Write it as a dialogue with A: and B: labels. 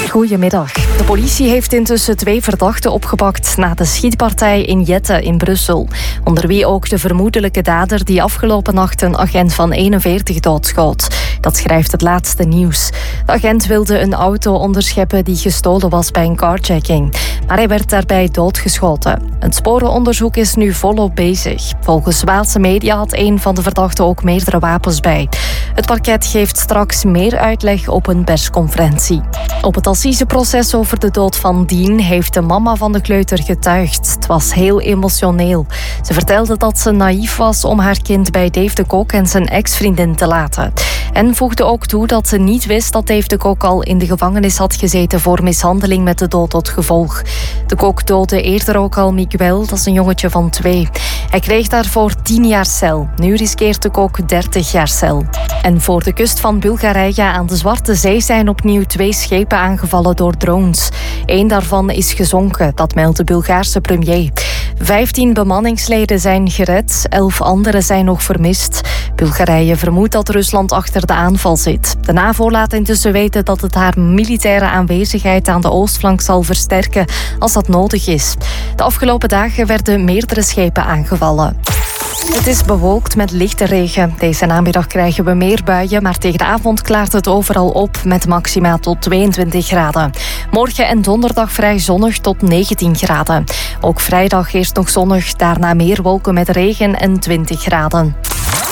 A: Goedemiddag. De politie heeft intussen 2 verdachten opgepakt na de schietpartij in Jette in Brussel. Onder wie ook de vermoedelijke dader die afgelopen nacht een agent van 41 doodschoot. Dat schrijft het laatste nieuws. De agent wilde een auto onderscheppen die gestolen was bij een carjacking. Maar hij werd daarbij doodgeschoten. Het sporenonderzoek is nu volop bezig. Volgens Waalse media had een van de verdachten ook meerdere wapens bij. Het parket geeft straks meer uitleg op een persconferentie. Op het assiseproces over de dood van Dien heeft de mama van de kleuter getuigd. Het was heel emotioneel. Ze vertelde dat ze naïef was om haar kind bij Dave de Kok en zijn ex-vriendin te laten. En voegde ook toe dat ze niet wist dat Dave de Kok al in de gevangenis had gezeten voor mishandeling met de dood tot gevolg. De Kok doodde eerder ook al Miguel, dat is een jongetje van 2. Hij kreeg daarvoor 10 jaar cel. Nu riskeert de Kok 30 jaar cel. En voor de kust van Bulgarije aan de Zwarte Zee zijn opnieuw 2 schepen aangevallen door drones. 1 daarvan is gezonken, dat meldt de Bulgaarse premier. 15 bemanningsleden zijn gered, 11 anderen zijn nog vermist. Bulgarije vermoedt dat Rusland achter de aanval zit. De NAVO laat intussen weten dat het haar militaire aanwezigheid aan de oostflank zal versterken als dat nodig is. De afgelopen dagen werden meerdere schepen aangevallen. Het is bewolkt met lichte regen. Deze namiddag krijgen we meer buien, maar tegen de avond klaart het overal op met maxima tot 22 graden. Morgen en donderdag vrij zonnig tot 19 graden. Ook vrijdag eerst nog zonnig, daarna meer wolken met regen en 20 graden.